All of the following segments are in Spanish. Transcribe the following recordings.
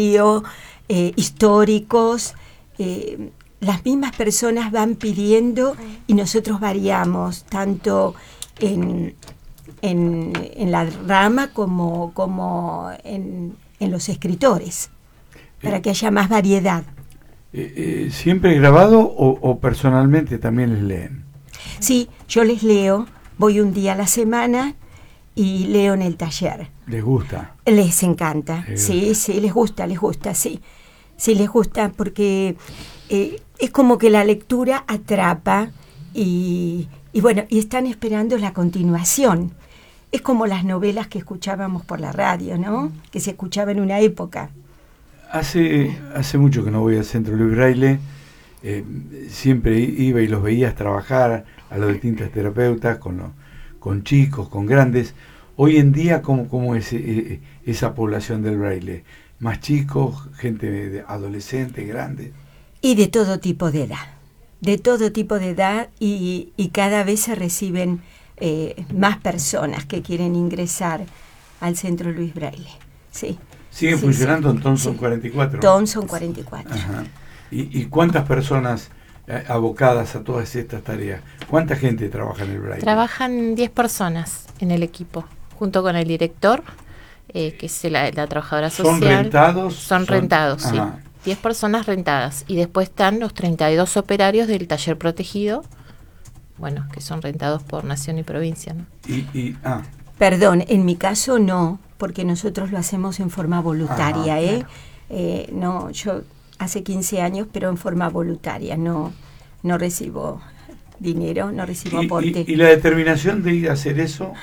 históricos. Las mismas personas van pidiendo y nosotros variamos tanto en la rama como en los escritores, para que haya más variedad. ¿Siempre grabado o personalmente también les leen? Sí, yo les leo, voy un día a la semana y leo en el taller. ¿Les gusta? Les encanta, sí, les gusta, sí. Sí, les gusta porque es como que la lectura atrapa y bueno, y están esperando la continuación. Es como las novelas que escuchábamos por la radio, ¿no? Que se escuchaba en una época. Hace mucho que no voy al Centro Luis Braille. Siempre iba y los veías trabajar a los distintos terapeutas, con chicos, con grandes. Hoy en día, ¿cómo es esa población del Braille? ¿Más chicos, gente adolescente, grande? Y de todo tipo de edad, y cada vez se reciben más personas que quieren ingresar al Centro Luis Braille. Sí. ¿Siguen funcionando en Thompson 44? Thompson 44. Ajá. ¿Y cuántas personas abocadas a todas estas tareas? ¿Cuánta gente trabaja en el Braille? Trabajan 10 personas en el equipo, junto con el director, que es la trabajadora social. ¿Son rentados? Son rentados, sí. 10 personas rentadas. Y después están los 32 operarios del taller protegido, bueno, que son rentados por nación y provincia, ¿no? Perdón, en mi caso no, porque nosotros lo hacemos en forma voluntaria, claro. No, yo hace 15 años, pero en forma voluntaria, no recibo dinero, no recibo aporte. ¿Y la determinación de ir a hacer eso?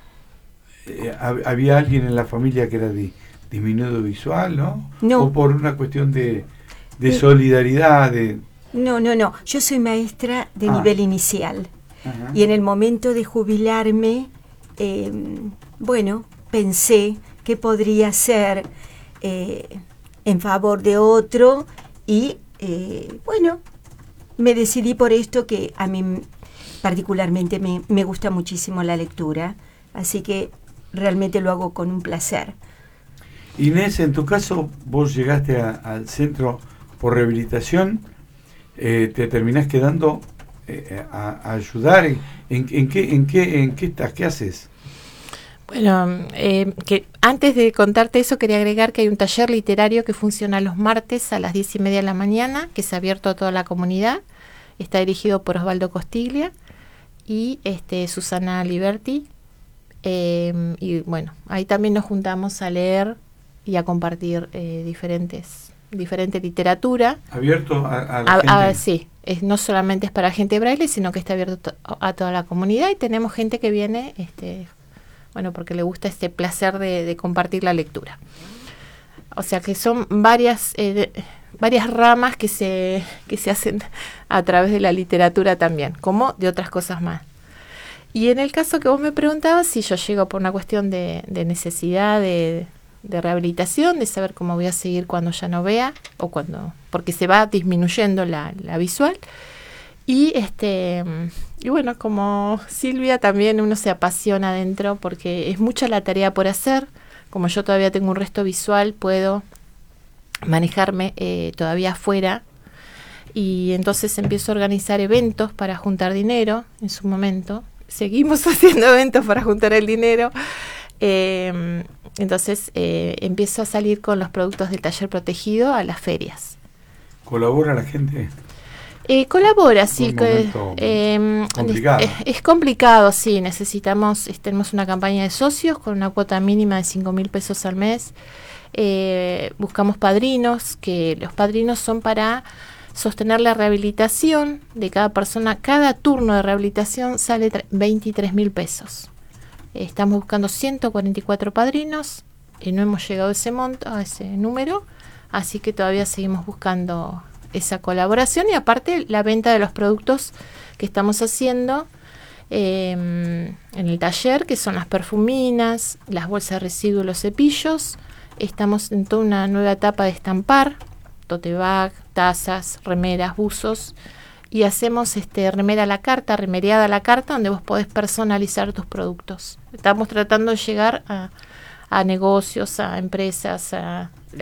¿Había alguien en la familia que era disminuido visual, no? No. ¿O por una cuestión de solidaridad? No. Yo soy maestra de nivel inicial. Ajá. Y en el momento de jubilarme, pensé que podría ser en favor de otro y, me decidí por esto, que a mí particularmente me gusta muchísimo la lectura, así que realmente lo hago con un placer. Inés, en tu caso, vos llegaste al centro por rehabilitación, te terminás quedando a ayudar. ¿En qué estás? ¿Qué haces? Bueno, que antes de contarte eso, quería agregar que hay un taller literario que funciona los martes a las 10:30 de la mañana, que es abierto a toda la comunidad. Está dirigido por Osvaldo Costiglia y Susana Liberti. Y bueno, ahí también nos juntamos a leer y a compartir diferente literatura. ¿Abierto a la gente? Sí, no solamente es para gente braille, sino que está abierto a toda la comunidad, y tenemos gente que viene porque le gusta este placer de compartir la lectura. O sea que son varias ramas que se hacen a través de la literatura también, como de otras cosas más. Y en el caso que vos me preguntabas, si yo llego por una cuestión de necesidad de rehabilitación, de saber cómo voy a seguir cuando ya no vea, porque se va disminuyendo la visual. Y bueno, como Silvia, también uno se apasiona adentro porque es mucha la tarea por hacer. Como yo todavía tengo un resto visual, puedo manejarme todavía afuera, y entonces empiezo a organizar eventos para juntar dinero. En su momento seguimos haciendo eventos para juntar el dinero. Entonces empiezo a salir con los productos del taller protegido a las ferias. ¿Colabora la gente? Colabora, sí. Complicado. Es complicado, sí. Tenemos una campaña de socios con una cuota mínima de 5.000 pesos al mes. Buscamos padrinos, que los padrinos son para sostener la rehabilitación de cada persona. Cada turno de rehabilitación sale 23.000 pesos. Estamos buscando 144 padrinos, no hemos llegado a ese número, así que todavía seguimos buscando esa colaboración, y aparte la venta de los productos que estamos haciendo en el taller, que son las perfuminas, las bolsas de residuos, los cepillos. Estamos en toda una nueva etapa de estampar, tote bag, tazas, remeras, buzos, y hacemos remera a la carta, remereada a la carta, donde vos podés personalizar tus productos. Estamos tratando de llegar a negocios, a empresas, a